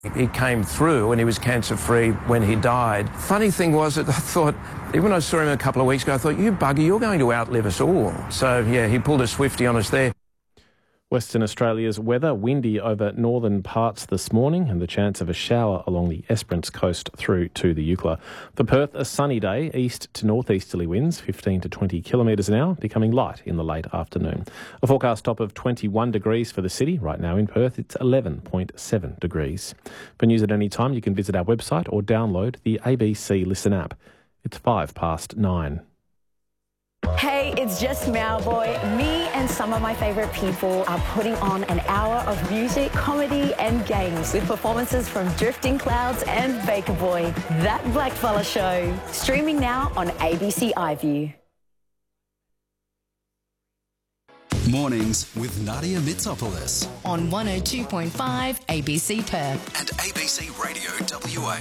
He came through and he was cancer-free when he died. Funny thing was that I thought, even when I saw him a couple of weeks ago, I thought, you bugger, you're going to outlive us all. So, yeah, he pulled a Swiftie on us there. Western Australia's weather, windy over northern parts this morning and the chance of a shower along the Esperance coast through to the Eucla. For Perth, a sunny day, east to northeasterly winds, 15 to 20 kilometres an hour, becoming light in the late afternoon. A forecast top of 21 degrees for the city. Right now in Perth, it's 11.7 degrees. For news at any time, you can visit our website or download the ABC Listen app. It's 9:05. Hey, it's just Mauboy. Me and some of my favourite people are putting on an hour of music, comedy and games with performances from Drifting Clouds and Baker Boy. That Blackfella Show. Streaming now on ABC iView. Mornings with Nadia Mitsopoulos on 102.5 ABC Perth and ABC Radio WA.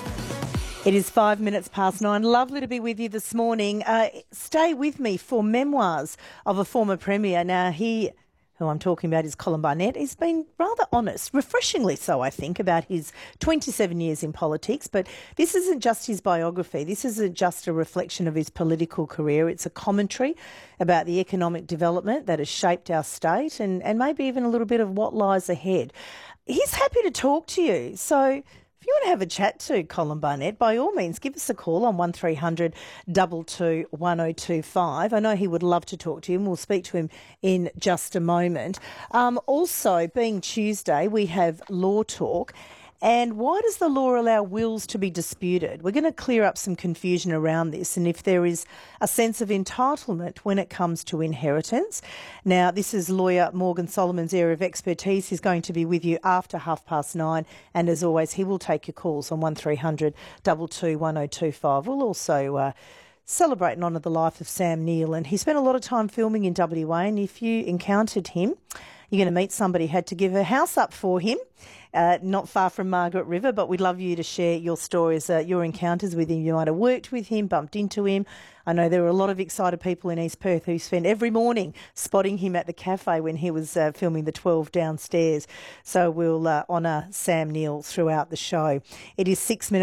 It is 9:05. Lovely to be with you this morning. Stay with me for memoirs of a former Premier. Now, who I'm talking about is Colin Barnett. He's been rather honest, refreshingly so, I think, about his 27 years in politics. But this isn't just his biography. This isn't just a reflection of his political career. It's a commentary about the economic development that has shaped our state and maybe even a little bit of what lies ahead. He's happy to talk to you. So if you want to have a chat to Colin Barnett, by all means, give us a call on 1300 22 1025. I know he would love to talk to you, and we'll speak to him in just a moment. Also, being Tuesday, we have Law Talk. And why does the law allow wills to be disputed? We're going to clear up some confusion around this and if there is a sense of entitlement when it comes to inheritance. Now, this is lawyer Morgan Solomon's area of expertise. He's going to be with you after 9:30. And as always, he will take your calls on 1300 22 1025. We'll also celebrate and honour the life of Sam Neill. And he spent a lot of time filming in WA. And if you encountered him, you're going to meet somebody who had to give her house up for him, not far from Margaret River, but we'd love you to share your stories, your encounters with him. You might have worked with him, bumped into him. I know there were a lot of excited people in East Perth who spent every morning spotting him at the cafe when he was filming the 12 downstairs. So we'll honour Sam Neill throughout the show. It is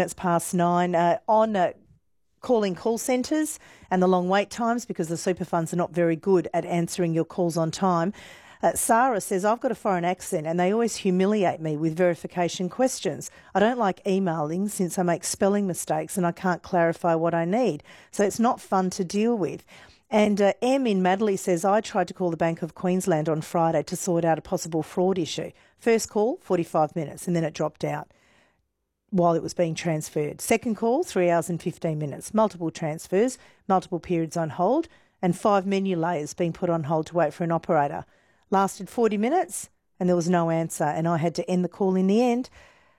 9:06 on calling call centres and the long wait times because the super funds are not very good at answering your calls on time. Sarah says, I've got a foreign accent and they always humiliate me with verification questions. I don't like emailing since I make spelling mistakes and I can't clarify what I need. So it's not fun to deal with. And M in Madeley says, I tried to call the Bank of Queensland on Friday to sort out a possible fraud issue. First call, 45 minutes, and then it dropped out while it was being transferred. Second call, 3 hours and 15 minutes. Multiple transfers, multiple periods on hold, and 5 menu layers being put on hold to wait for an operator. Lasted 40 minutes and there was no answer and I had to end the call in the end.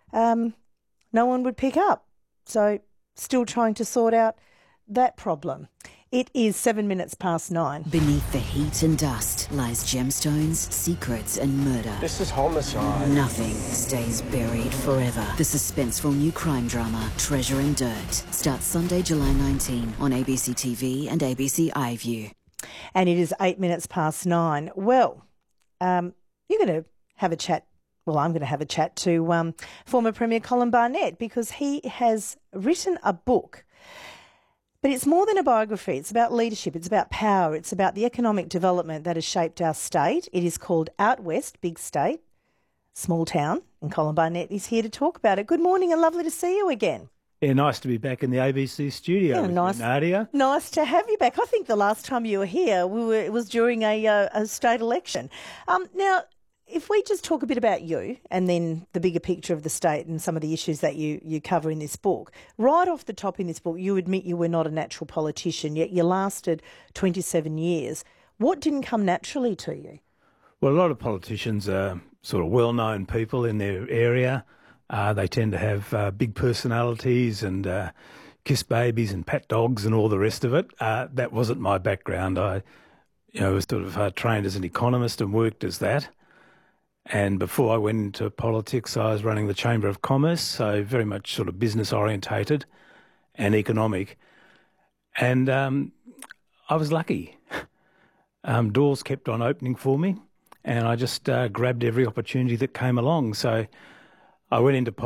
No one would pick up. So still trying to sort out that problem. It is 9:07. Beneath the heat and dust lies gemstones, secrets and murder. This is homicide. Nothing stays buried forever. The suspenseful new crime drama, Treasure and Dirt, starts Sunday, July 19 on ABC TV and ABC iView. And it is 9:08. Well, you're going to have a chat. Well, I'm going to have a chat to former Premier Colin Barnett because he has written a book. But it's more than a biography. It's about leadership. It's about power. It's about the economic development that has shaped our state. It is called Out West, Big State, Small Town. And Colin Barnett is here to talk about it. Good morning and lovely to see you again. Yeah, nice to be back in the ABC studio with you, Nadia. Nice to have you back. I think the last time you were here, it was during a state election. Now, if we just talk a bit about you and then the bigger picture of the state and some of the issues that you cover in this book, right off the top in this book, you admit you were not a natural politician, yet you lasted 27 years. What didn't come naturally to you? Well, a lot of politicians are sort of well-known people in their area. They tend to have big personalities and kiss babies and pat dogs and all the rest of it. That wasn't my background. I was sort of trained as an economist and worked as that. And before I went into politics, I was running the Chamber of Commerce, so very much sort of business orientated and economic. And I was lucky. Doors kept on opening for me, and I just grabbed every opportunity that came along. So I went into